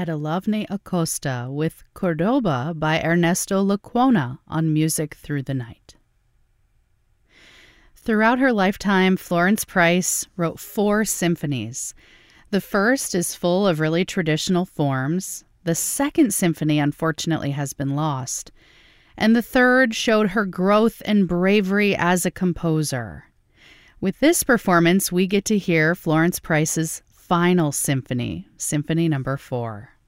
had Alavne Acosta with Cordoba by Ernesto Lecuona on Music Through the Night. Throughout her lifetime, Florence Price wrote 4 symphonies. The first is full of really traditional forms. The second symphony, unfortunately, has been lost. And the third showed her growth and bravery as a composer. With this performance, we get to hear Florence Price's final symphony, Symphony Number 4.